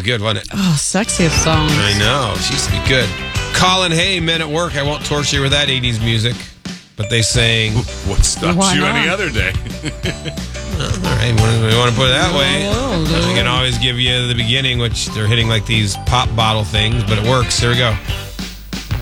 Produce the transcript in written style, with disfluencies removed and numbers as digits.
was good, wasn't it? Oh, sexiest song. I know. She used to be good. Colin Hay, Men at Work. I won't torture you with that 80s music. But they sang... What stops Why you not? any other day? All right, we want to put it that way. Oh, We can always give you the beginning, which they're hitting like these pop bottle things, but it works. Here we go.